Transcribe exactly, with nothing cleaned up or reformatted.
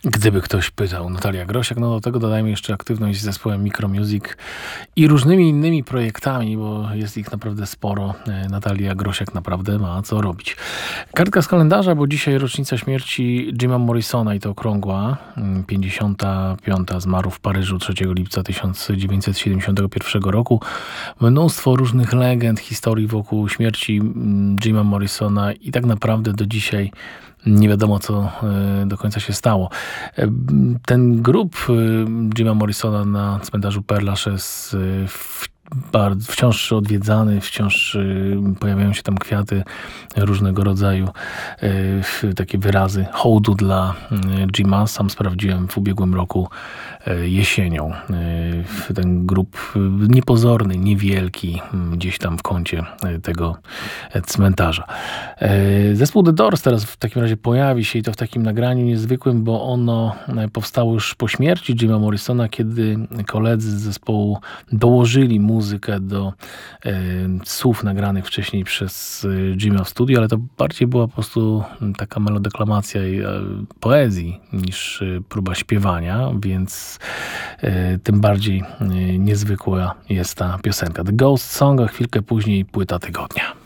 Gdyby ktoś pytał, Natalia Grosiak, no do tego dodajmy jeszcze aktywność z zespołem Micromusic i różnymi innymi projektami, bo jest ich naprawdę sporo. Natalia Grosiak naprawdę ma co robić. Kartka z kalendarza, bo dzisiaj rocznica śmierci Jima Morrisona i to okrągła. pięćdziesiąta piąta zmarł w Paryżu trzeciego lipca tysiąc dziewięćset siedemdziesiątego pierwszego roku. Mnóstwo różnych legend, historii wokół śmierci Jima Morrisona i tak naprawdę do dzisiaj nie wiadomo, co do końca się stało. Ten grób Jima Morrisona na cmentarzu Père Lachaise bardzo, wciąż odwiedzany, wciąż pojawiają się tam kwiaty, różnego rodzaju takie wyrazy hołdu dla Jima. Sam sprawdziłem w ubiegłym roku jesienią. Ten grób niepozorny, niewielki, gdzieś tam w kącie tego cmentarza. Zespół The Doors teraz w takim razie pojawi się i to w takim nagraniu niezwykłym, bo ono powstało już po śmierci Jima Morrisona, kiedy koledzy z zespołu dołożyli muzykę do e, słów nagranych wcześniej przez Jima w studiu, ale to bardziej była po prostu taka melodeklamacja i e, poezji niż e, próba śpiewania, więc e, tym bardziej e, niezwykła jest ta piosenka. The Ghost Song, a chwilkę później płyta tygodnia.